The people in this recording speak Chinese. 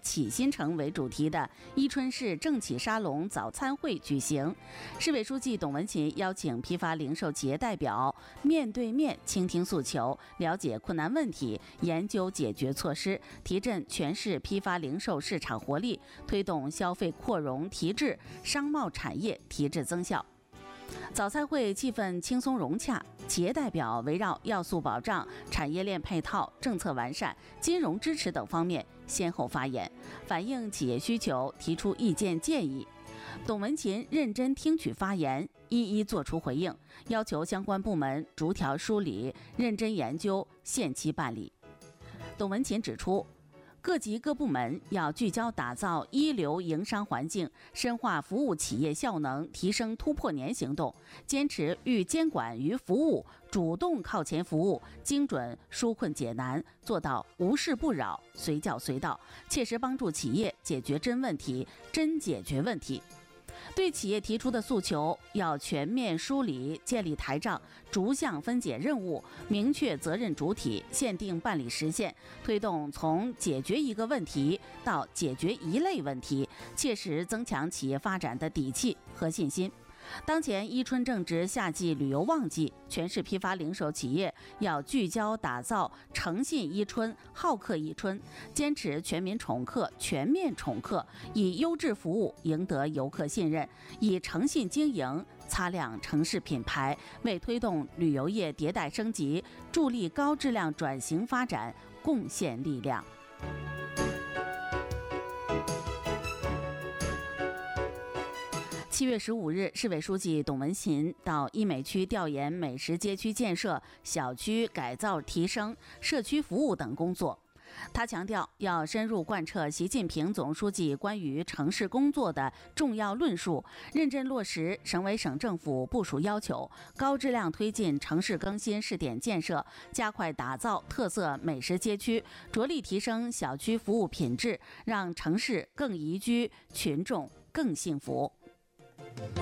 启新城为主题的伊春市政企沙龙早餐会举行。市委书记董文勤邀请批发零售企业代表面对面倾听诉求，了解困难问题，研究解决措施，提振全市批发零售市场活力，推动消费扩容提质，商贸产业提质增效。早餐会气氛轻松融洽，企业代表围绕要素保障、产业链配套、政策完善、金融支持等方面先后发言，反映企业需求，提出意见建议。董文勤认真听取发言，一一作出回应，要求相关部门逐条梳理，认真研究，限期办理。董文勤指出，各级各部门要聚焦打造一流营商环境，深化服务企业效能，提升突破年行动，坚持寓监管于服务，主动靠前服务，精准纾困解难，做到无事不扰，随叫随到，切实帮助企业解决真问题，真解决问题。对企业提出的诉求要全面梳理，建立台账，逐项分解任务，明确责任主体，限定办理时限，推动从解决一个问题到解决一类问题，切实增强企业发展的底气和信心。当前伊春正值夏季旅游旺季，全市批发零售企业要聚焦打造诚信伊春、好客伊春，坚持全民宠客、全面宠客，以优质服务赢得游客信任，以诚信经营擦亮城市品牌，为推动旅游业迭代升级、助力高质量转型发展贡献力量。7月15日，市委书记董文勤到医美区调研美食街区建设、小区改造提升、社区服务等工作。他强调，要深入贯彻习近平总书记关于城市工作的重要论述，认真落实省委省政府部署要求，高质量推进城市更新试点建设，加快打造特色美食街区，着力提升小区服务品质，让城市更宜居，群众更幸福。